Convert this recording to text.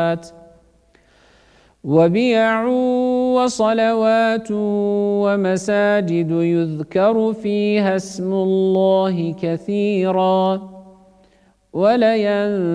الصلاة وبيع وصلوات ومساجد يذكر فيها اسم الله كثيرا